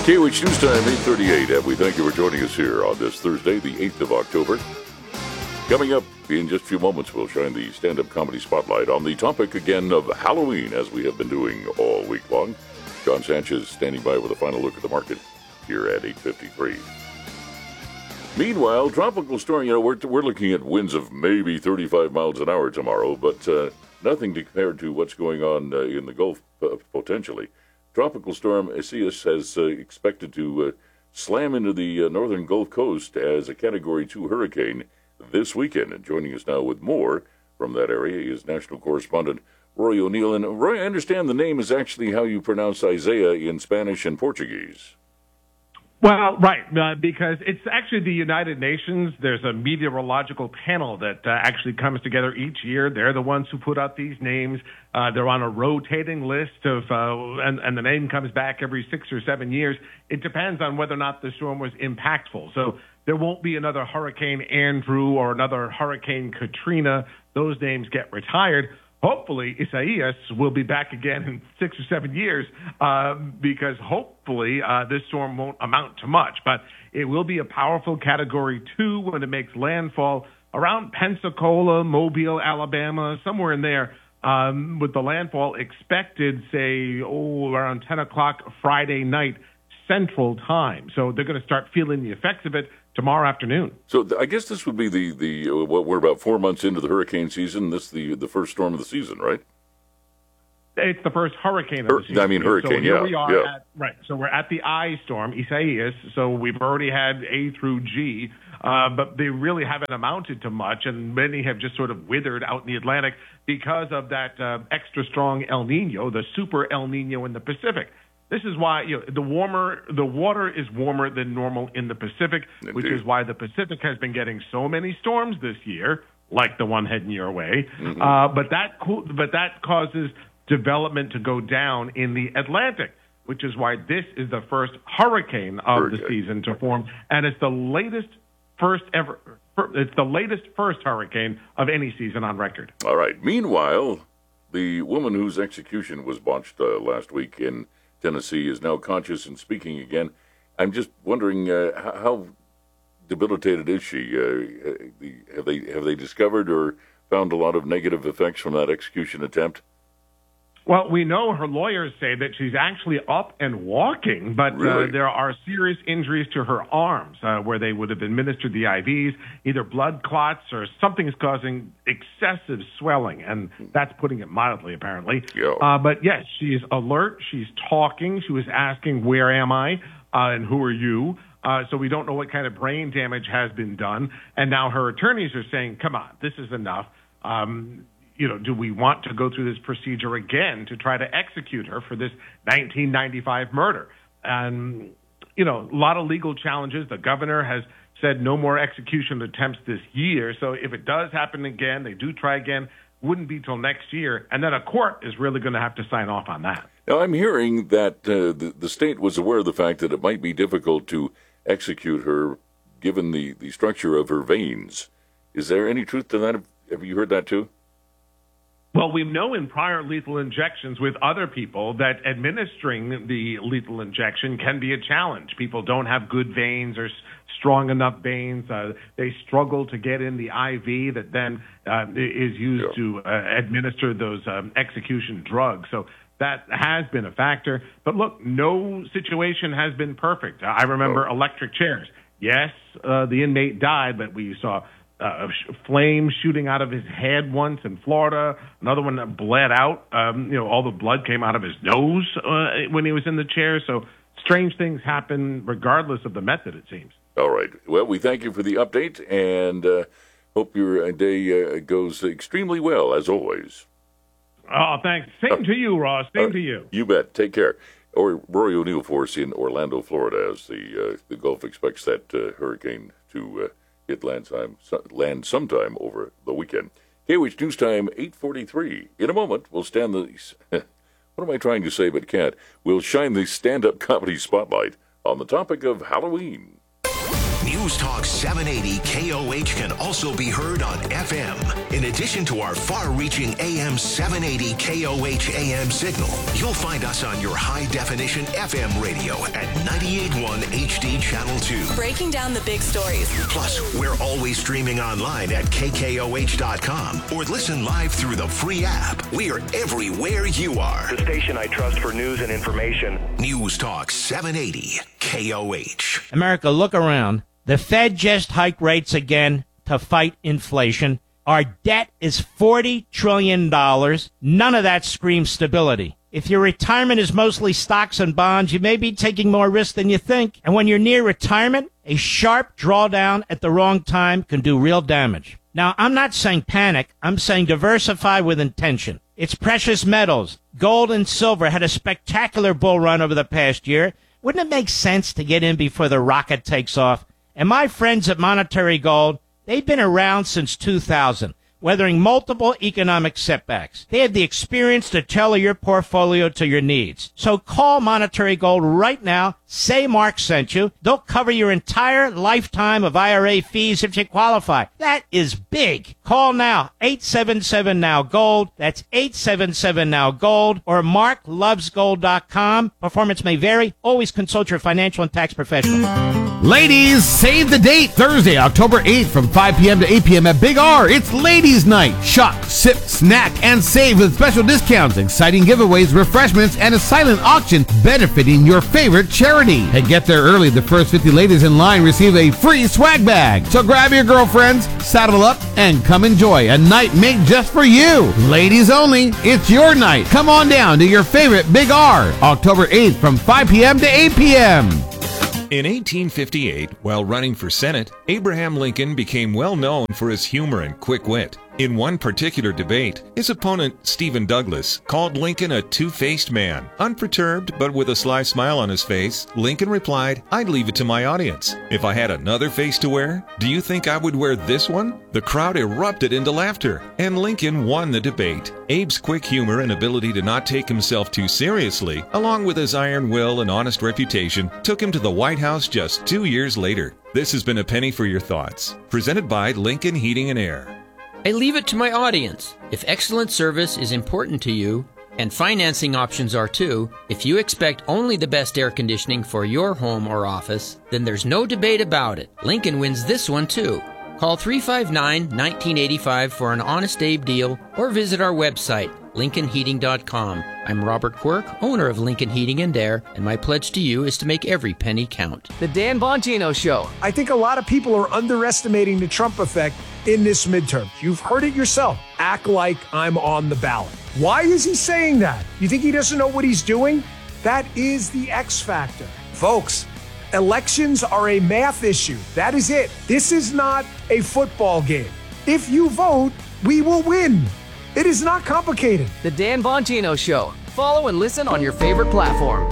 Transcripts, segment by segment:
KWH News Time, 8:38, and we thank you for joining us here on this Thursday, the 8th of October. Coming up in just a few moments, we'll shine the stand-up comedy spotlight on the topic again of Halloween, as we have been doing all week long. John Sanchez standing by with a final look at the market here at 8:53. Meanwhile, tropical storm, we're looking at winds of maybe 35 miles an hour tomorrow, but nothing compared to what's going on in the Gulf, potentially. Tropical storm Isaias has expected to slam into the northern Gulf Coast as a Category 2 hurricane this weekend. And joining us now with more from that area is national correspondent Roy O'Neill. And Roy, I understand the name is actually how you pronounce Isaiah in Spanish and Portuguese. Well, right, because it's actually the United Nations. There's a meteorological panel that actually comes together each year. They're the ones who put out these names. They're on a rotating list of, and the name comes back every 6 or 7 years. It depends on whether or not the storm was impactful. So there won't be another Hurricane Andrew or another Hurricane Katrina. Those names get retired. Hopefully, Isaias will be back again in 6 or 7 years because hopefully this storm won't amount to much. But it will be a powerful Category 2 when it makes landfall around Pensacola, Mobile, Alabama, somewhere in there, with the landfall expected, say, around 10 o'clock Friday night Central Time. So they're going to start feeling the effects of it tomorrow afternoon. So I guess this would be the we're about 4 months into the hurricane season. This is the first storm of the season, right? It's the first hurricane of the season. I mean, hurricane, so here we are right. So we're at the I storm, Isaias. So we've already had A through G, but they really haven't amounted to much, and many have just sort of withered out in the Atlantic because of that extra strong El Nino, the super El Nino in the Pacific. This is why the water is warmer than normal in the Pacific, Indeed. Which is why the Pacific has been getting so many storms this year, like the one heading your way. Mm-hmm. But that causes development to go down in the Atlantic, which is why this is the first hurricane of the season to form, and it's the latest first hurricane of any season on record. All right. Meanwhile, the woman whose execution was botched last week in Tennessee is now conscious and speaking again. I'm just wondering how debilitated is she? Have they discovered or found a lot of negative effects from that execution attempt? Well, we know her lawyers say that she's actually up and walking, but Really? There are serious injuries to her arms where they would have administered the IVs, either blood clots or something's causing excessive swelling, and that's putting it mildly, apparently. Yeah. But yes, she's alert. She's talking. She was asking, "Where am I? And who are you?" So we don't know what kind of brain damage has been done. And now her attorneys are saying, "Come on, this is enough." Do we want to go through this procedure again to try to execute her for this 1995 murder? And, a lot of legal challenges. The governor has said no more execution attempts this year. So if it does happen again, they do try again, wouldn't be till next year. And then a court is really going to have to sign off on that. Now, I'm hearing that the state was aware of the fact that it might be difficult to execute her given the structure of her veins. Is there any truth to that? Have you heard that too? Well, we know in prior lethal injections with other people that administering the lethal injection can be a challenge. People don't have good veins or strong enough veins. They struggle to get in the IV that then is used to administer those execution drugs. So that has been a factor. But look, no situation has been perfect. I remember electric chairs. Yes, the inmate died, but we saw flame shooting out of his head once in Florida. Another one that bled out. All the blood came out of his nose when he was in the chair. So strange things happen regardless of the method, it seems. All right. Well, we thank you for the update and hope your day goes extremely well, as always. Oh, thanks. Same to you, Ross. Same to you. You bet. Take care. Or Roy O'Neill for us in Orlando, Florida, as the Gulf expects that hurricane to hit land sometime over the weekend. KWH News Time, 8:43. In a moment, we'll stand the... what am I trying to say but can't? We'll shine the stand-up comedy spotlight on the topic of Halloween. News Talk 780 KOH can also be heard on FM. In addition to our far-reaching AM 780 KOH AM signal, you'll find us on your high-definition FM radio at 98.1 HD Channel 2. Breaking down the big stories. Plus, we're always streaming online at KKOH.com or listen live through the free app. We're everywhere you are. The station I trust for news and information. News Talk 780 KOH. America, look around. The Fed just hiked rates again to fight inflation. Our debt is $40 trillion. None of that screams stability. If your retirement is mostly stocks and bonds, you may be taking more risk than you think. And when you're near retirement, a sharp drawdown at the wrong time can do real damage. Now, I'm not saying panic. I'm saying diversify with intention. It's precious metals. Gold and silver had a spectacular bull run over the past year. Wouldn't it make sense to get in before the rocket takes off? And my friends at Monetary Gold, they've been around since 2000, weathering multiple economic setbacks. They have the experience to tailor your portfolio to your needs. So call Monetary Gold right now. Say Mark sent you. They'll cover your entire lifetime of IRA fees if you qualify. That is big. Call now. 877-NOW-GOLD. That's 877-NOW-GOLD or marklovesgold.com. Performance may vary. Always consult your financial and tax professional. Ladies, save the date. Thursday, October 8th from 5 p.m. to 8 p.m. at Big R. It's Ladies Night. Shop, sip, snack, and save with special discounts, exciting giveaways, refreshments, and a silent auction benefiting your favorite charity. And get there early. The first 50 ladies in line receive a free swag bag. So grab your girlfriends, saddle up, and come enjoy a night made just for you. Ladies only. It's your night. Come on down to your favorite Big R. October 8th from 5 p.m. to 8 p.m. In 1858, while running for Senate, Abraham Lincoln became well known for his humor and quick wit. In one particular debate, his opponent, Stephen Douglas, called Lincoln a two-faced man. Unperturbed, but with a sly smile on his face, Lincoln replied, "I'd leave it to my audience. If I had another face to wear, do you think I would wear this one?" The crowd erupted into laughter, and Lincoln won the debate. Abe's quick humor and ability to not take himself too seriously, along with his iron will and honest reputation, took him to the White House just 2 years later. This has been A Penny for Your Thoughts, presented by Lincoln Heating and Air. I leave it to my audience. If excellent service is important to you, and financing options are too, if you expect only the best air conditioning for your home or office, then there's no debate about it. Lincoln wins this one too. Call 359-1985 for an Honest Abe deal or visit our website, LincolnHeating.com. I'm Robert Quirk, owner of Lincoln Heating and Air, and my pledge to you is to make every penny count. The Dan Bongino Show. I think a lot of people are underestimating the Trump effect in this midterm. You've heard it yourself. Act like I'm on the ballot. Why is he saying that? You think he doesn't know what he's doing? That is the X factor. Folks, elections are a math issue. That is it. This is not a football game. If you vote, we will win. It is not complicated. The Dan Bongino Show. Follow and listen on your favorite platform.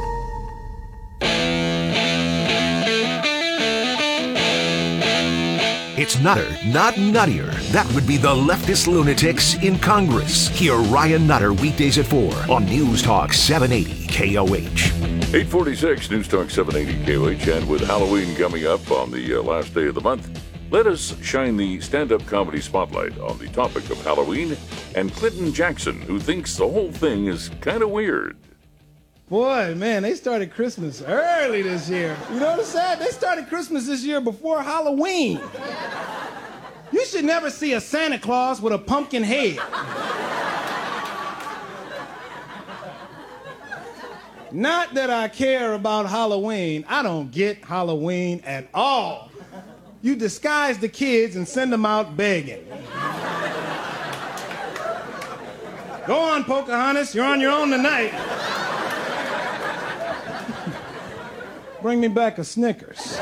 It's Nutter, not Nuttier. That would be the leftist lunatics in Congress. Hear Ryan Nutter weekdays at 4 on News Talk 780 KOH. 846 News Talk 780 KOH, and with Halloween coming up on the last day of the month, let us shine the stand-up comedy spotlight on the topic of Halloween and Clinton Jackson, who thinks the whole thing is kind of weird. Boy, man, they started Christmas early this year. You know what's sad? They started Christmas this year before Halloween. You should never see a Santa Claus with a pumpkin head. Not that I care about Halloween. I don't get Halloween at all. You disguise the kids and send them out begging. Go on, Pocahontas, you're on your own tonight. Bring me back a Snickers.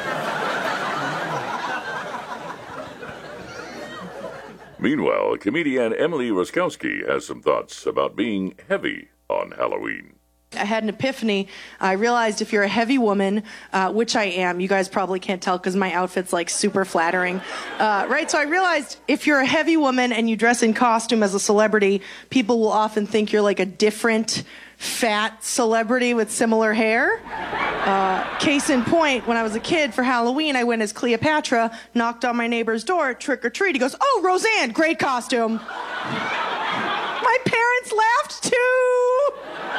Meanwhile, comedian Emily Raskowski has some thoughts about being heavy on Halloween. I had an epiphany. I realized if you're a heavy woman, which I am, you guys probably can't tell because my outfit's like super flattering, right? So I realized if you're a heavy woman and you dress in costume as a celebrity, people will often think you're like a different fat celebrity with similar hair. Case in point, when I was a kid for Halloween, I went as Cleopatra, knocked on my neighbor's door, trick or treat. He goes, "Oh, Roseanne, great costume." My parents laughed too.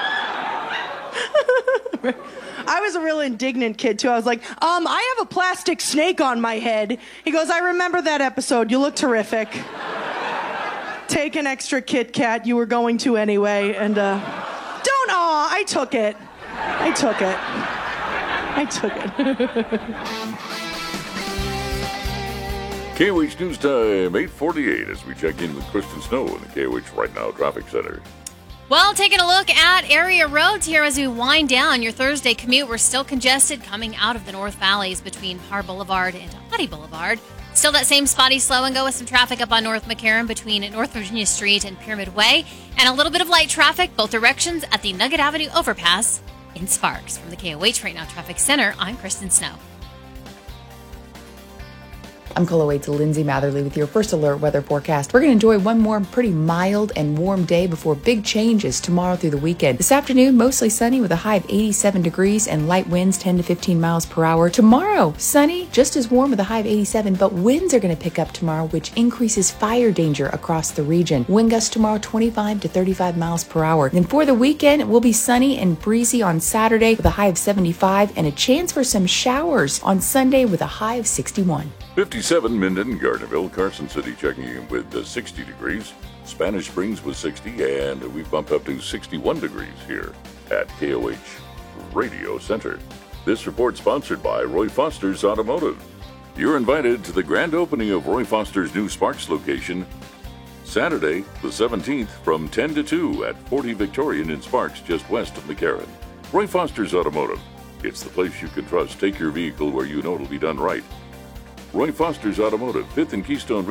I was a real indignant kid too. I was like, I have a plastic snake on my head. He goes, "I remember that episode. You look terrific. Take an extra Kit Kat. You were going to anyway." And I took it. I took it. KOH News Time, 8:48, as we check in with Kristen Snow in the KOH Right Now Traffic Center. Well, taking a look at area roads here as we wind down your Thursday commute. We're still congested coming out of the North Valleys between Parr Boulevard and Huddy Boulevard. Still that same spotty slow and go with some traffic up on North McCarran between North Virginia Street and Pyramid Way. And a little bit of light traffic both directions at the Nugget Avenue overpass in Sparks. From the KOH Right Now Traffic Center, I'm Kristen Snow. I'm KOH's Lindsay Matherly with your first alert weather forecast. We're going to enjoy one more pretty mild and warm day before big changes tomorrow through the weekend. This afternoon, mostly sunny with a high of 87 degrees and light winds 10 to 15 miles per hour. Tomorrow, sunny, just as warm with a high of 87, but winds are going to pick up tomorrow, which increases fire danger across the region. Wind gusts tomorrow 25 to 35 miles per hour. Then for the weekend, it will be sunny and breezy on Saturday with a high of 75 and a chance for some showers on Sunday with a high of 61. 57, Minden, Gardnerville, Carson City checking in with 60 degrees. Spanish Springs was 60, and we bump up to 61 degrees here at KOH Radio Center. This report sponsored by Roy Foster's Automotive. You're invited to the grand opening of Roy Foster's new Sparks location Saturday, the 17th, from 10 to 2 at 40 Victorian in Sparks, just west of McCarran. Roy Foster's Automotive. It's the place you can trust. Take your vehicle where you know it'll be done right. Roy Foster's Automotive, 5th and Keystone